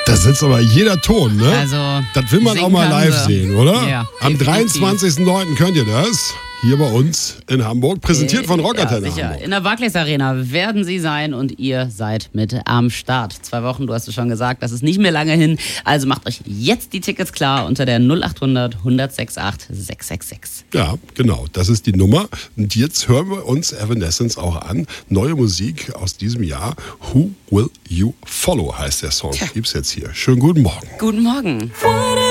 Da sitzt aber jeder Ton, ne? Also, das will man auch mal live sehen, oder? Ja, am 23.09. könnt ihr das. Hier bei uns in Hamburg, präsentiert von Rockantenne sicher. Hamburg. In der Barclays Arena werden sie sein und ihr seid mit am Start. 2 Wochen, du hast es schon gesagt, das ist nicht mehr lange hin. Also macht euch jetzt die Tickets klar unter der 0800 168 666. Ja, genau, das ist die Nummer. Und jetzt hören wir uns Evanescence auch an. Neue Musik aus diesem Jahr. Who Will You Follow heißt der Song. Gibt's jetzt hier. Schönen guten Morgen. Guten Morgen.